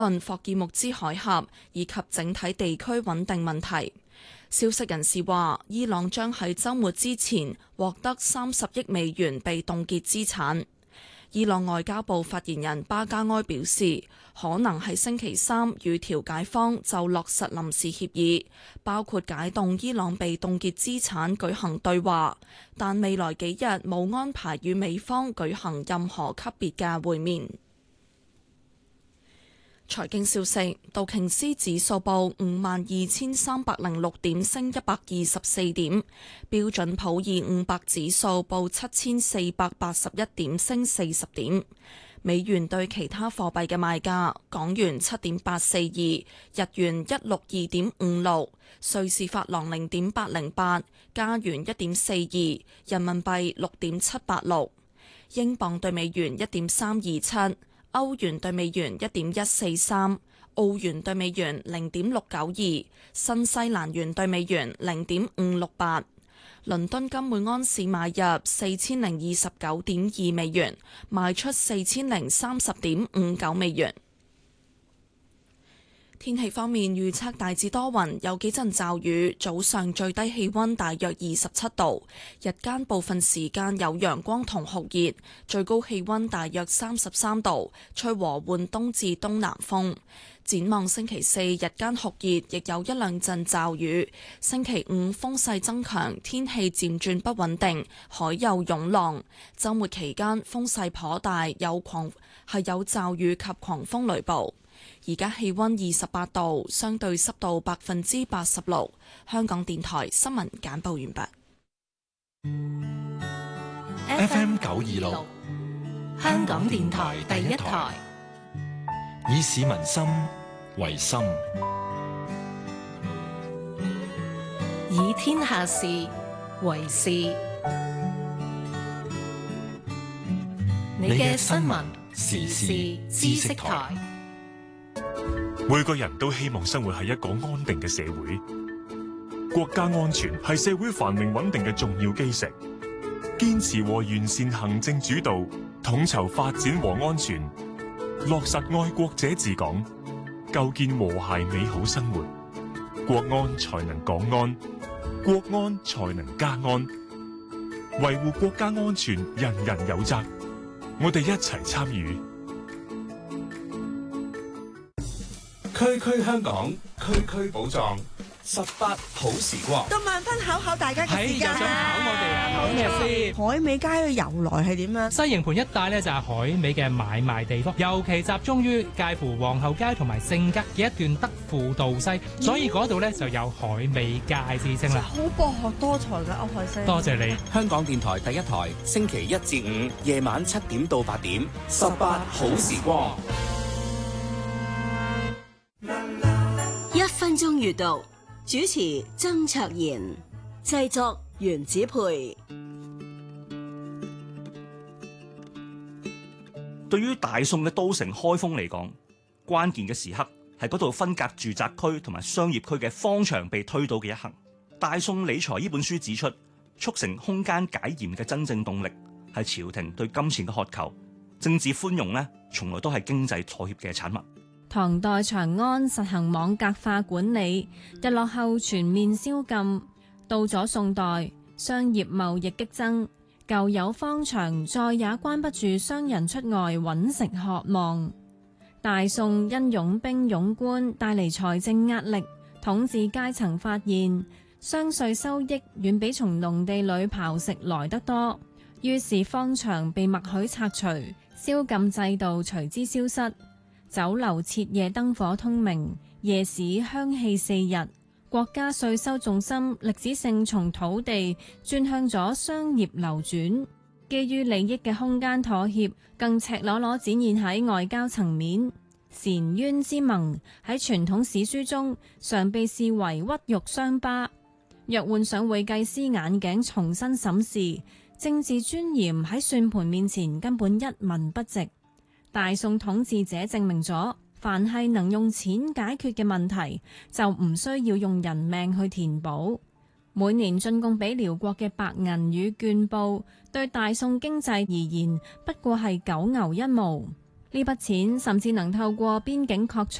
論霍爾木茲海峽以及整體地區穩定問題。消息人士話，伊朗將喺週末之前獲得30億美元被凍結資產。伊朗外交部發言人巴加埃表示，可能喺星期三與調解方就落實臨時協議，包括解凍伊朗被凍結資產舉行對話，但未來幾日冇安排與美方舉行任何級別嘅會面。財經消息，道瓊斯指數報52,306點，升124點；標準普爾500指數報7,481點，升40點。美元對其他貨幣嘅賣價：港元7.842，日元162.56，瑞士法郎0.808，加元1.42，人民幣6.786，英鎊對美元1.327。歐元對美元1.143，澳元對美元0.692，新西蘭元對美元0.568。倫敦金每安士買入4029.2美元，賣出4030.59美元。天氣方面預測大致多雲，有幾陣驟雨，早上最低氣溫大約27度，日間部分時間有陽光同酷熱，最高氣溫大約33度，吹和緩東至東南風。展望星期四日間酷熱，亦有一兩陣驟雨。星期五風勢增強，天氣漸轉不穩定，海有湧浪。週末期間風勢頗大，有驟雨及狂風雷暴。而家氣溫28度，相對濕度86%。香港電台新聞簡報完畢。FM 926，香港電台第一台，以市民心為心， 以天下事為事。你嘅新聞時事知識台。 每個人都希望生活喺一個安定嘅社會，國家安全係社會繁榮穩定嘅重要基石。堅持和完善行政主導，統籌發展和安全，落實愛國者治港，構建和諧美好生活，國安才能港安，國安才能家安。維護國家安全，人人有責，我哋一齊參與。 區區香港，區區寶藏，18好時光。 到萬分考大家嘅時間又想考我哋啊？考咩先？ 海味街嘅由來係點樣？ 西營盤一帶呢，就係海味嘅買賣地方，尤其集中於介乎皇后街同埋聖吉嘅一段德輔道西，所以嗰度呢就有海味街之稱啦。 好博學多才嘅歐海星， 多謝你。 香港電台第一台，星期一至五夜晚7點到8點，18好時光。 1分鐘閱讀，主持曾卓賢，製作袁子培。 對於大宋嘅都城開封嚟講，關鍵嘅時刻係嗰度分隔住宅區同埋商業區嘅方牆被推倒嘅一刻。《大宋理財》呢本書指出，促成空間解嚴嘅真正動力係朝廷對金錢嘅渴求，政治寬容呢，從來都係經濟妥協嘅產物。 唐代長安實行網格化管理，日落後全面宵禁。到咗宋代，商業貿易激增，舊有方場再也關不住商人出外揾食渴望。大宋因擁兵擁官帶嚟財政壓力，統治階層發現商稅收益遠比從農地裏刨食來得多，於是方場被默許拆除，宵禁制度隨之消失。酒樓徹夜燈火通明，夜市香氣四溢。國家稅收重心歷史性從土地轉向咗商業流轉，基於利益嘅空間妥協，更赤裸裸展現喺外交層面。澶淵之盟喺傳統史書中常被視為屈辱傷疤，若換上會計師眼鏡重新審視，政治尊嚴喺算盤面前根本一文不值。大宋統治者證明咗，凡係能用錢解決嘅問題，就唔需要用人命去填補。每年進貢俾遼國嘅白銀與絹布，對大宋經濟而言不過係九牛一毛。 呢筆錢甚至能透過邊境擴